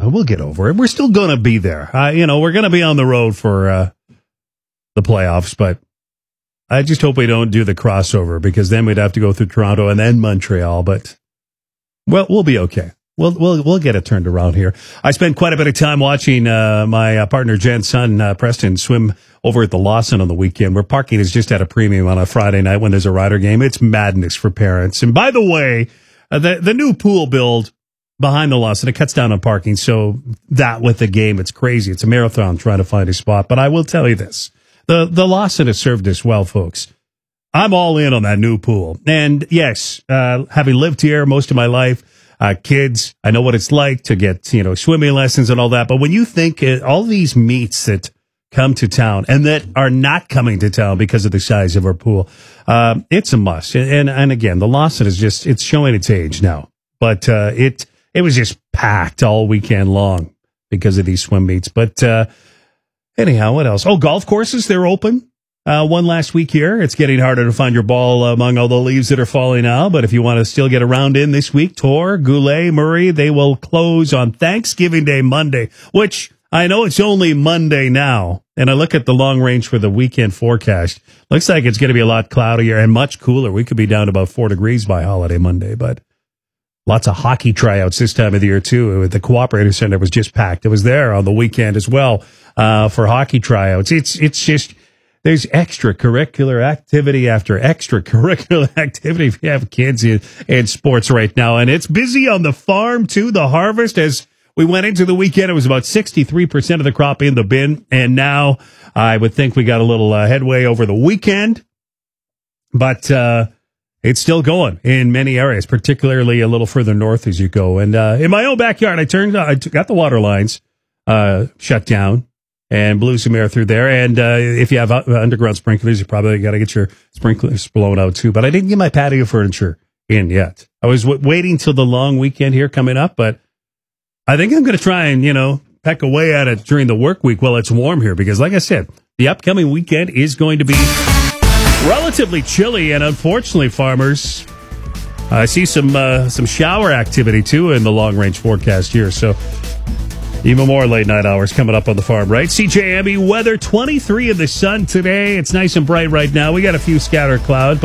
we'll get over it. We're still going to be there. We're going to be on the road for the playoffs, but I just hope we don't do the crossover because then we'd have to go through Toronto and then Montreal. But well, we'll be okay. We'll get it turned around here. I spent quite a bit of time watching my partner Jen's son Preston swim over at the Lawson on the weekend, where parking is just at a premium on a Friday night when there's a Rider game. It's madness for parents. And by the way, the new pool build behind the Lawson, it cuts down on parking. So that with the game, it's crazy. It's a marathon trying to find a spot. But I will tell you this. The Lawson has served us well, folks. I'm all in on that new pool. And yes, having lived here most of my life, kids, I know what it's like to get, swimming lessons and all that. But when you think all these meets that come to town and that are not coming to town because of the size of our pool, it's a must. And again, the Lawson is it's showing its age now. But it was just packed all weekend long because of these swim meets. But anyhow, what else? Oh, golf courses, they're open. One last week here. It's getting harder to find your ball among all the leaves that are falling out. But if you want to still get a round in this week, Tor, Goulet, Murray, they will close on Thanksgiving Day Monday, which I know it's only Monday now. And I look at the long range for the weekend forecast. Looks like it's going to be a lot cloudier and much cooler. We could be down to about 4 degrees by holiday Monday, but lots of hockey tryouts this time of the year, too. The Cooperative Center was just packed. It was there on the weekend as well for hockey tryouts. It's just... There's extracurricular activity after extracurricular activity if you have kids in sports right now. And it's busy on the farm, too. The harvest, as we went into the weekend, it was about 63% of the crop in the bin. And now I would think we got a little headway over the weekend. But it's still going in many areas, particularly a little further north as you go. And in my own backyard, I got the water lines shut down and blew some air through there. And if you have underground sprinklers, you probably got to get your sprinklers blown out too. But I didn't get my patio furniture in yet. I was waiting till the long weekend here coming up, but I think I'm going to try and, peck away at it during the work week while it's warm here. Because like I said, the upcoming weekend is going to be relatively chilly. And unfortunately, farmers, I see some shower activity too in the long range forecast here. So even more late night hours coming up on the farm, right? CJME weather, 23 in the sun today. It's nice and bright right now. We got a few scattered clouds,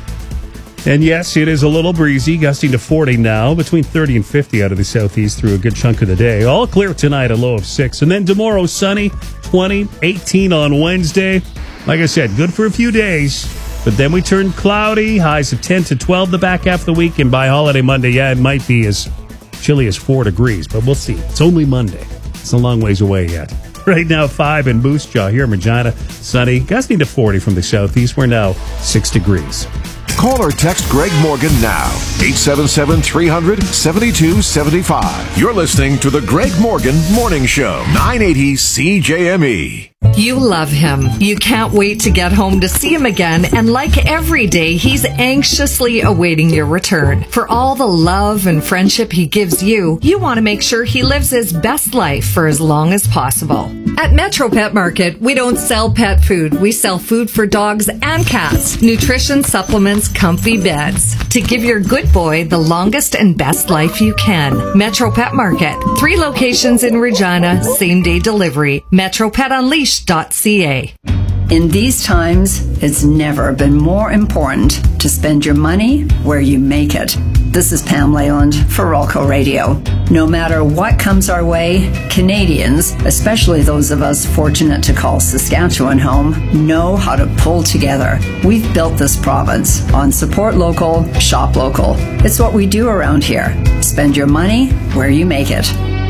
and yes, it is a little breezy, gusting to 40 now, between 30 and 50 out of the southeast through a good chunk of the day. All clear tonight, a low of 6. And then tomorrow, sunny, 20, 18 on Wednesday. Like I said, good for a few days, but then we turn cloudy, highs of 10 to 12 the back half of the week, and by holiday Monday, it might be as chilly as 4 degrees, but we'll see. It's only Monday. It's a long ways away yet. Right now, 5 in Moose Jaw here in Regina. Sunny, gusting to 40 from the southeast. We're now 6 degrees. Call or text Greg Morgan now. 877-300-7275. You're listening to the Greg Morgan Morning Show. 980 CJME. You love him. You can't wait to get home to see him again. And like every day, he's anxiously awaiting your return. For all the love and friendship he gives you, you want to make sure he lives his best life for as long as possible. At Metro Pet Market, we don't sell pet food. We sell food for dogs and cats, nutrition supplements, comfy beds, to give your good boy the longest and best life you can. Metro Pet Market, 3 locations in Regina, same-day delivery. MetroPetUnleashed.ca. In these times, it's never been more important to spend your money where you make it. This is Pam Leyland for Rolco Radio. No matter what comes our way, Canadians, especially those of us fortunate to call Saskatchewan home, know how to pull together. We've built this province on support local, shop local. It's what we do around here. Spend your money where you make it.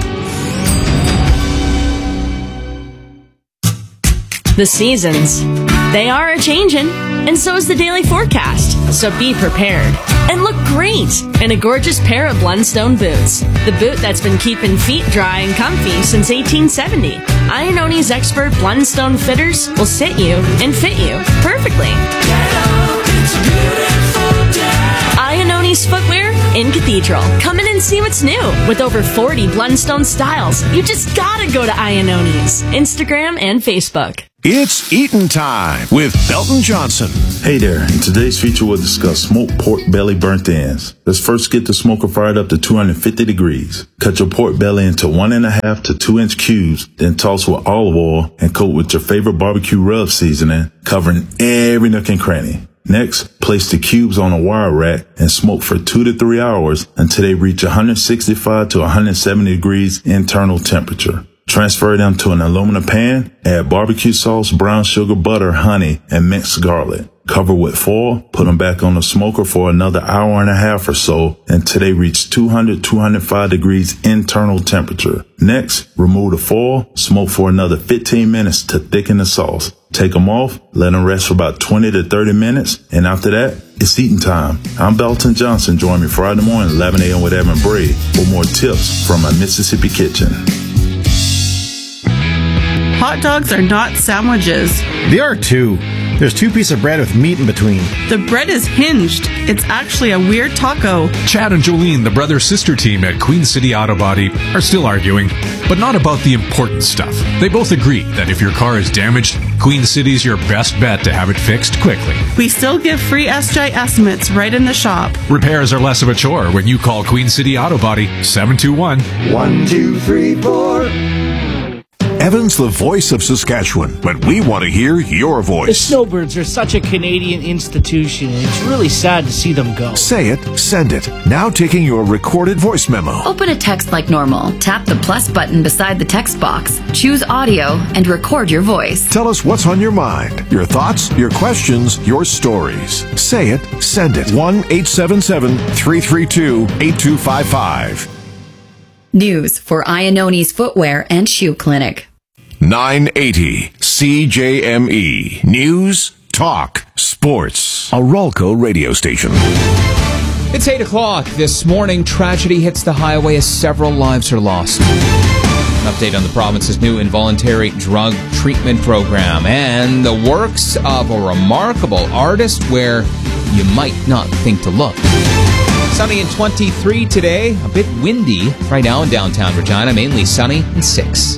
The seasons, they are a-changin', and so is the daily forecast. So be prepared and look great in a gorgeous pair of Blundstone boots. The boot that's been keeping feet dry and comfy since 1870. Ianoni's expert Blundstone fitters will sit you and fit you perfectly. Ianoni's footwear in Cathedral. Come in and see what's new. With over 40 Blundstone styles, you just gotta go to Ianoni's Instagram and Facebook. It's eatin' time with Belton Johnson. Hey there. In today's feature, we'll discuss smoked pork belly burnt ends. Let's first get the smoker fired up to 250 degrees. Cut your pork belly into 1.5 to 2 inch cubes, then toss with olive oil and coat with your favorite barbecue rub seasoning, covering every nook and cranny. Next, place the cubes on a wire rack and smoke for 2 to 3 hours until they reach 165 to 170 degrees internal temperature. Transfer them to an aluminum pan, add barbecue sauce, brown sugar, butter, honey, and minced garlic. Cover with foil, put them back on the smoker for another hour and a half or so until they reach 200-205 degrees internal temperature. Next, remove the foil, smoke for another 15 minutes to thicken the sauce. Take them off, let them rest for about 20 to 30 minutes, and after that, it's eating time. I'm Belton Johnson. Join me Friday morning, 11 a.m. with Evan Bray for more tips from my Mississippi kitchen. Hot dogs are not sandwiches. They are too. There's 2 pieces of bread with meat in between. The bread is hinged. It's actually a weird taco. Chad and Jolene, the brother-sister team at Queen City Auto Body, are still arguing, but not about the important stuff. They both agree that if your car is damaged, Queen City's your best bet to have it fixed quickly. We still give free SJ estimates right in the shop. Repairs are less of a chore when you call Queen City Auto Body 721-1234. Evan's the voice of Saskatchewan, but we want to hear your The voice. Snowbirds are such a Canadian institution, and it's really sad to see them go. Say it, send it. Now taking your recorded voice memo. Open a text like normal. Tap the plus button beside the text box. Choose audio and record your voice. Tell us what's on your mind, your thoughts, your questions, your stories. Say it, send it. 1-877-332-8255. News for Ianoni's Footwear and Shoe Clinic. 980 CJME. News, talk, sports. A Ralco radio station. It's 8 o'clock. This morning, tragedy hits the highway as several lives are lost. An update on the province's new involuntary drug treatment program and the works of a remarkable artist where you might not think to look. Sunny and 23 today. A bit windy right now in downtown Regina. Mainly sunny and 6.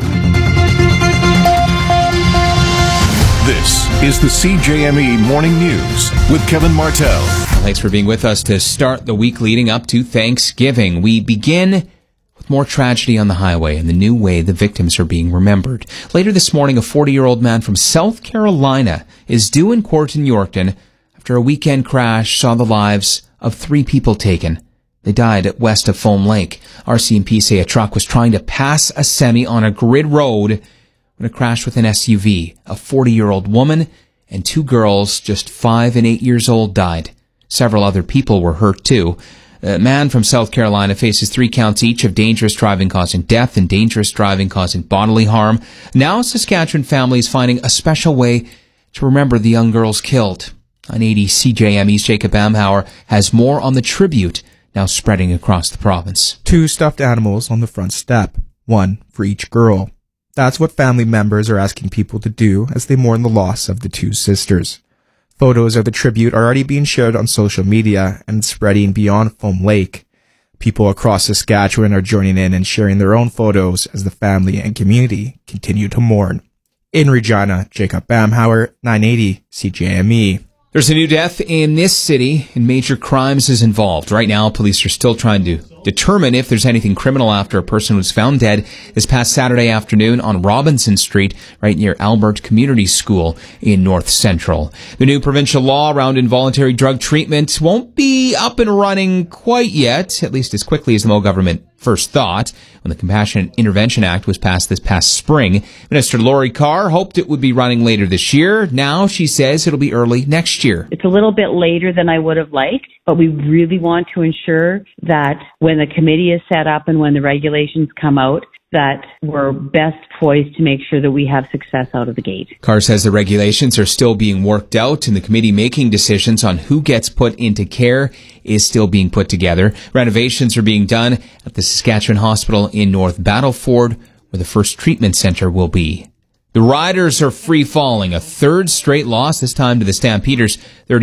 This is the CJME Morning News with Kevin Martell. Thanks for being with us to start the week leading up to Thanksgiving. We begin with more tragedy on the highway and the new way the victims are being remembered. Later this morning, a 40-year-old man from South Carolina is due in court in Yorkton after a weekend crash saw the lives of 3 people taken. They died at west of Foam Lake. RCMP say a truck was trying to pass a semi on a grid road when it crashed with an SUV. A 40-year-old woman and 2 girls, just 5 and 8 years old, died. Several other people were hurt too. A man from South Carolina faces 3 counts each of dangerous driving causing death and dangerous driving causing bodily harm. Now Saskatchewan families finding a special way to remember the young girls killed. 980 CJME's Jacob Amhauer has more on the tribute now spreading across the province. 2 stuffed animals on the front step, 1 for each girl. That's what family members are asking people to do as they mourn the loss of the 2 sisters. Photos of the tribute are already being shared on social media and spreading beyond Foam Lake. People across Saskatchewan are joining in and sharing their own photos as the family and community continue to mourn. In Regina, Jacob Amhauer, 980 CJME. There's a new death in this city, and major crimes is involved. Right now, police are still trying to determine if there's anything criminal after a person was found dead this past Saturday afternoon on Robinson Street, right near Albert Community School in North Central. The new provincial law around involuntary drug treatment won't be up and running quite yet, at least as quickly as the Mo government first thought. When the Compassionate Intervention Act was passed this past spring, Minister Laurie Carr hoped it would be running later this year. Now she says it'll be early next year. It's a little bit later than I would have liked, but we really want to ensure that when the committee is set up and when the regulations come out, that we're best poised to make sure that we have success out of the gate. Carr says the regulations are still being worked out and the committee making decisions on who gets put into care is still being put together. Renovations are being done at the Saskatchewan Hospital in North Battleford, where the first treatment center will be. The Riders are free-falling. A 3rd straight loss, this time to the Stampeders,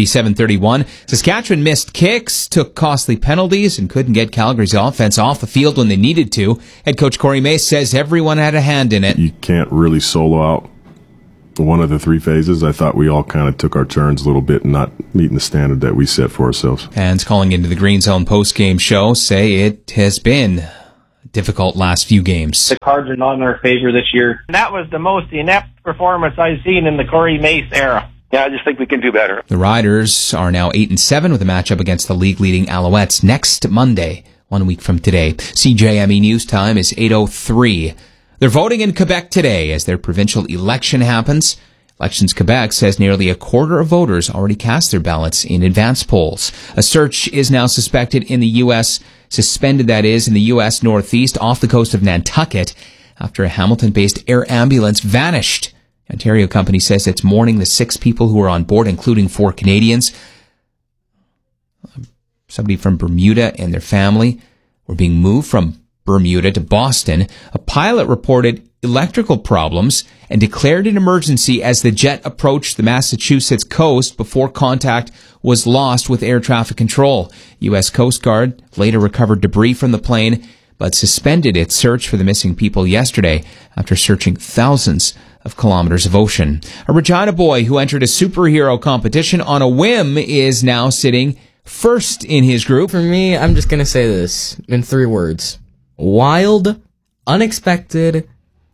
37-31. Saskatchewan missed kicks, took costly penalties, and couldn't get Calgary's offense off the field when they needed to. Head coach Corey Mace says everyone had a hand in it. You can't really solo out one of the three phases. I thought we all kind of took our turns a little bit and not meeting the standard that we set for ourselves. Fans calling into the Green Zone post-game show say it has been a difficult last few games. The Cards are not in our favor this year. That was the most inept performance I've seen in the Corey Mace era. Yeah, I just think we can do better. The Riders are now 8-7 with a matchup against the league-leading Alouettes next Monday, 1 week from today. CJME News Time is 8:03. They're voting in Quebec today as their provincial election happens. Elections Quebec says nearly a quarter of voters already cast their ballots in advance polls. A search is now suspended in the U.S. Northeast off the coast of Nantucket after a Hamilton-based air ambulance vanished. Ontario company says it's mourning the 6 people who were on board, including 4 Canadians. Somebody from Bermuda and their family were being moved from Bermuda to Boston. A pilot reported electrical problems and declared an emergency as the jet approached the Massachusetts coast before contact was lost with air traffic control. U.S. Coast Guard later recovered debris from the plane, but suspended its search for the missing people yesterday after searching thousands of kilometers of ocean. A Regina boy who entered a superhero competition on a whim is now sitting first in his group. For me, I'm just going to say this in 3 words. Wild, unexpected,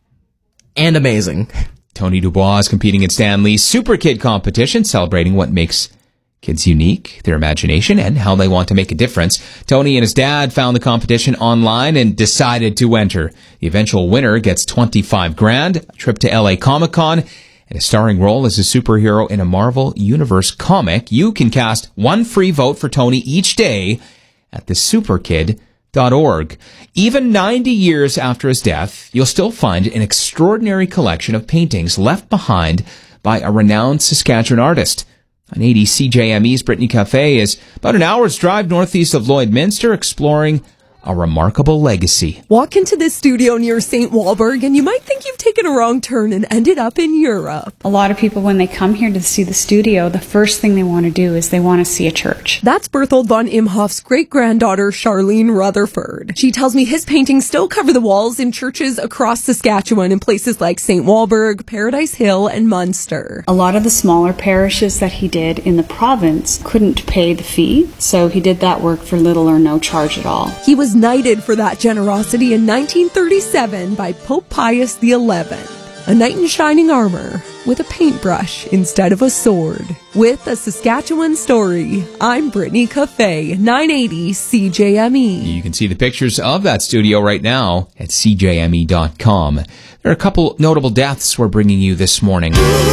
and amazing. Tony Dubois is competing in Stan Lee's Super Kid competition, celebrating what makes kids unique, their imagination, and how they want to make a difference. Tony and his dad found the competition online and decided to enter. The eventual winner gets $25,000, a trip to LA Comic-Con, and a starring role as a superhero in a Marvel Universe comic. You can cast 1 free vote for Tony each day at thesuperkid.org. Even 90 years after his death, you'll still find an extraordinary collection of paintings left behind by a renowned Saskatchewan artist. 980 CJME's Brittany Cafe is about an hour's drive northeast of Lloydminster, exploring a remarkable legacy. Walk into this studio near St. Walburg and you might think you've taken a wrong turn and ended up in Europe. A lot of people, when they come here to see the studio, the first thing they want to do is they want to see a church. That's Berthold von Imhoff's great-granddaughter, Charlene Rutherford. She tells me his paintings still cover the walls in churches across Saskatchewan in places like St. Walburg, Paradise Hill, and Munster. A lot of the smaller parishes that he did in the province couldn't pay the fee, so he did that work for little or no charge at all. He was knighted for that generosity in 1937 by Pope Pius XI. A knight in shining armor with a paintbrush instead of a sword. With a Saskatchewan story, I'm Brittany Cafe, 980 CJME. You can see the pictures of that studio right now at CJME.com. There are a couple notable deaths we're bringing you this morning.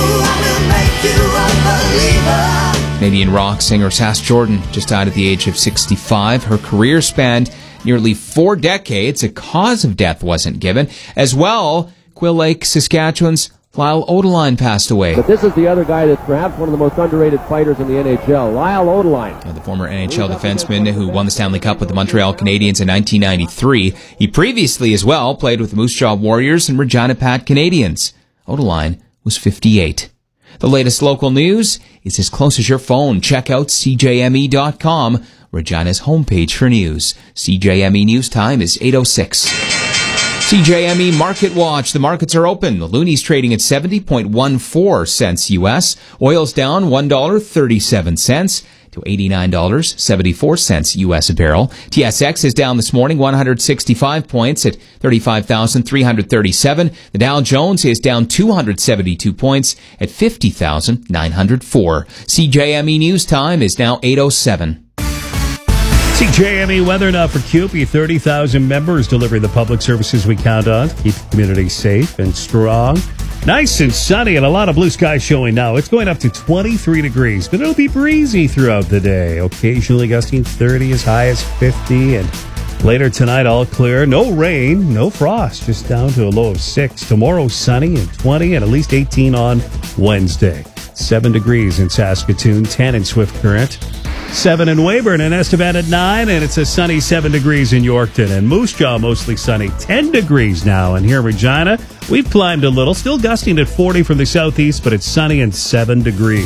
Canadian rock singer Sass Jordan just died at the age of 65. Her career spanned nearly 4 decades. A cause of death wasn't given. As well, Quill Lake, Saskatchewan's Lyle Odeline passed away. But this is the other guy that's perhaps one of the most underrated fighters in the NHL, Lyle Odeline. The former NHL defenseman who won the Stanley Cup with the Montreal Canadiens in 1993. He previously as well played with the Moose Jaw Warriors and Regina Pat Canadiens. Odeline was 58. The latest local news is as close as your phone. Check out CJME.com, Regina's homepage for news. CJME News Time is 8:06. CJME Market Watch. The markets are open. The loonies trading at 70.14 cents U.S. Oil's down $1.37 to $89.74 U.S. a barrel. TSX is down this morning 165 points at 35,337. The Dow Jones is down 272 points at 50,904. CJME News Time is now 8:07. CJME weather now for CUPE. 30,000 members delivering the public services we count on to keep the community safe and strong. Nice and sunny and a lot of blue sky showing now. It's going up to 23 degrees, but it'll be breezy throughout the day. Occasionally gusting 30, as high as 50. And later tonight, all clear. No rain, no frost, just down to a low of 6. Tomorrow, sunny and 20 and at least 18 on Wednesday. 7 degrees in Saskatoon, 10 in Swift Current. 7 in Weyburn and Estevan at 9, and it's a sunny 7 degrees in Yorkton. And Moose Jaw, mostly sunny, 10 degrees now. And here in Regina, we've climbed a little, still gusting at 40 from the southeast, but it's sunny and 7 degrees.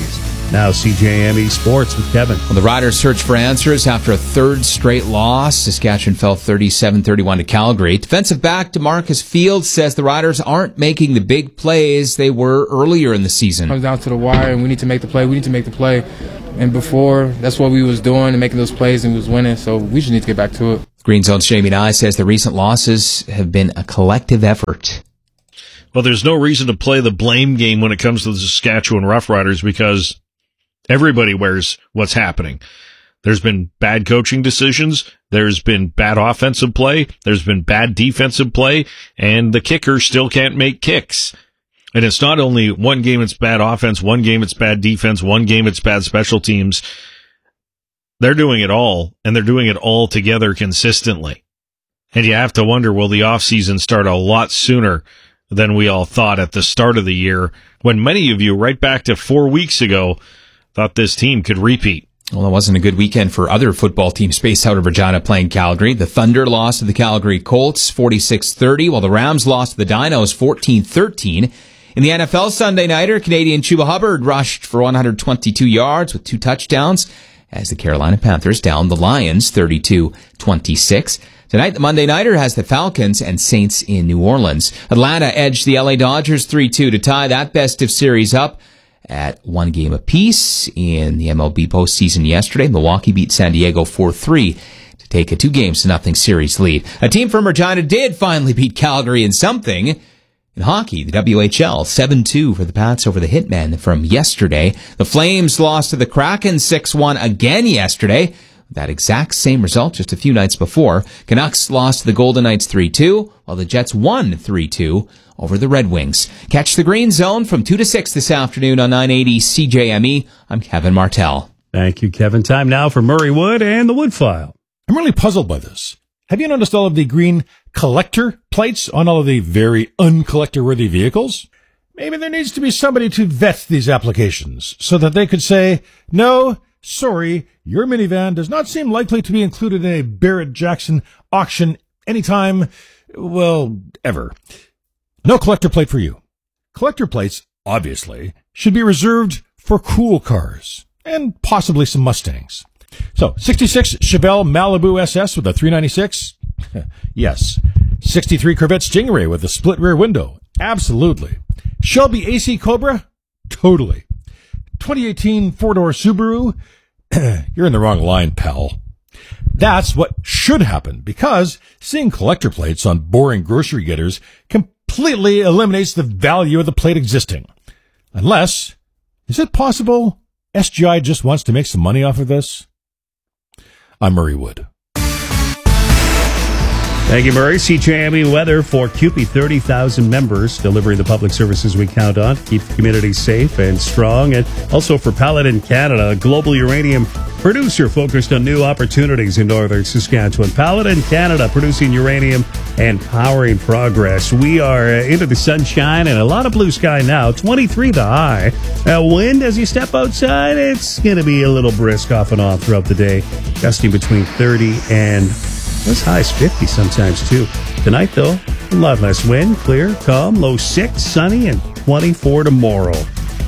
Now CJME Sports with Kevin. Well, the Riders search for answers after a third straight loss. Saskatchewan fell 37-31 to Calgary. Defensive back DeMarcus Fields says the Riders aren't making the big plays they were earlier in the season. It comes down to the wire, and we need to make the play. We need to make the play. And before, that's what we was doing and making those plays, and we was winning. So we just need to get back to it. Green Zone's Jamie Nye says the recent losses have been a collective effort. Well, there's no reason to play the blame game when it comes to the Saskatchewan Roughriders because everybody wears what's happening. There's been bad coaching decisions. There's been bad offensive play. There's been bad defensive play. And the kicker still can't make kicks. And it's not only one game it's bad offense, one game it's bad defense, one game it's bad special teams. They're doing it all, and they're doing it all together consistently. And you have to wonder, will the offseason start a lot sooner than we all thought at the start of the year, when many of you, right back to 4 weeks ago, thought this team could repeat. Well, it wasn't a good weekend for other football teams based out of Regina playing Calgary. The Thunder lost to the Calgary Colts 46-30, while the Rams lost to the Dinos 14-13. In the NFL Sunday nighter, Canadian Chuba Hubbard rushed for 122 yards with 2 touchdowns as the Carolina Panthers downed the Lions 32-26. Tonight, the Monday nighter has the Falcons and Saints in New Orleans. Atlanta edged the LA Dodgers 3-2 to tie that best of series up at 1 game apiece. In the MLB postseason yesterday, Milwaukee beat San Diego 4-3 to take a 2-0 series lead. A team from Regina did finally beat Calgary in something. In hockey, the WHL 7-2 for the Pats over the Hitmen from yesterday. The Flames lost to the Kraken 6-1 again yesterday. That exact same result just a few nights before. Canucks lost to the Golden Knights 3-2, while the Jets won 3-2 over the Red Wings. Catch the Green Zone from 2 to 6 this afternoon on 980 CJME. I'm Kevin Martell. Thank you, Kevin. Time now for Murray Wood and the Wood File. I'm really puzzled by this. Have you noticed all of the green collector plates on all of the very uncollector-worthy vehicles? Maybe there needs to be somebody to vet these applications so that they could say, no, sorry, your minivan does not seem likely to be included in a Barrett-Jackson auction anytime, well, ever. No collector plate for you. Collector plates, obviously, should be reserved for cool cars and possibly some Mustangs. So, 66 Chevelle Malibu SS with a 396? Yes. 63 Corvette Stingray with a split rear window? Absolutely. Shelby AC Cobra? Totally. 2018 four-door Subaru? You're in the wrong line, pal. That's what should happen, because seeing collector plates on boring grocery getters completely eliminates the value of the plate existing. Unless, is it possible SGI just wants to make some money off of this? I'm Murray Wood. Thank you, Murray. CJME weather for CUPE, 30,000 members delivering the public services we count on to keep the community safe and strong. And also for Paladin Canada, a global uranium producer focused on new opportunities in northern Saskatchewan. Paladin Canada, producing uranium and powering progress. We are into the sunshine and a lot of blue sky now. 23 the high. Wind as you step outside, it's going to be a little brisk off and on throughout the day, gusting between 30 and as high as 50 sometimes, too. Tonight, though, a lot less wind, clear, calm, low 6, sunny, and 24 tomorrow.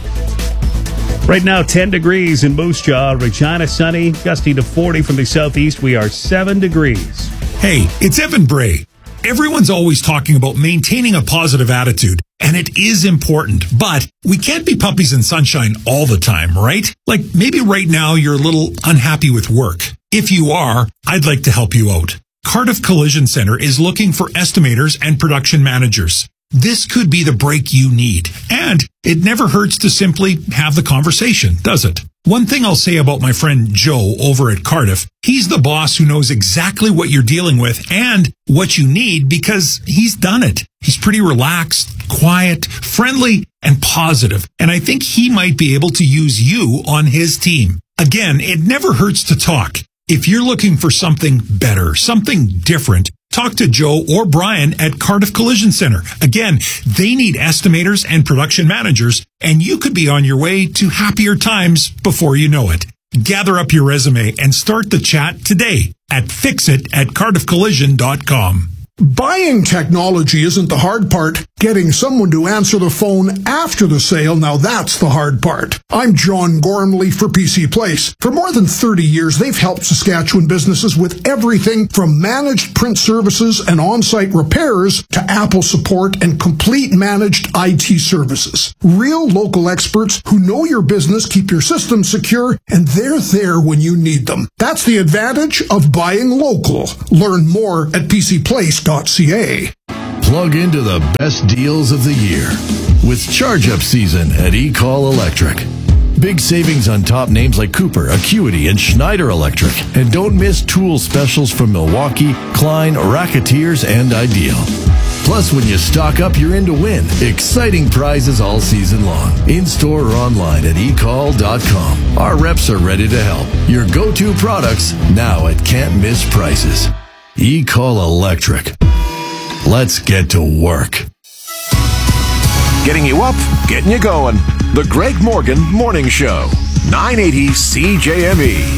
Right now, 10 degrees in Moose Jaw, Regina sunny, gusting to 40 from the southeast. We are 7 degrees. Hey, it's Evan Bray. Everyone's always talking about maintaining a positive attitude, and it is important, but we can't be puppies in sunshine all the time, right? Like maybe right now you're a little unhappy with work. If you are, I'd like to help you out. Cardiff Collision Center is looking for estimators and production managers. This could be the break you need. And it never hurts to simply have the conversation, does it? One thing I'll say about my friend Joe over at Cardiff, he's the boss who knows exactly what you're dealing with and what you need because he's done it. He's pretty relaxed, quiet, friendly, and positive. And I think he might be able to use you on his team. Again, it never hurts to talk. If you're looking for something better, something different, talk to Joe or Brian at Cardiff Collision Center. Again, they need estimators and production managers, and you could be on your way to happier times before you know it. Gather up your resume and start the chat today at fixit@cardiffcollision.com. Buying technology isn't the hard part. Getting someone to answer the phone after the sale, now that's the hard part. I'm John Gormley for PC Place. For more than 30 years, they've helped Saskatchewan businesses with everything from managed print services and on-site repairs to Apple support and complete managed IT services. Real local experts who know your business, keep your systems secure, and they're there when you need them. That's the advantage of buying local. Learn more at PCPlace.ca. Plug into the best deals of the year with charge-up season at eCall Electric. Big savings on top names like Cooper, Acuity, and Schneider Electric. And don't miss tool specials from Milwaukee, Klein, Racketeers, and Ideal. Plus, when you stock up, you're in to win. Exciting prizes all season long. In-store or online at ecall.com. Our reps are ready to help. Your go-to products now at can't-miss prices. eCall Electric. Let's get to work. Getting you up, getting you going. The Greg Morgan Morning Show. 980 CJME.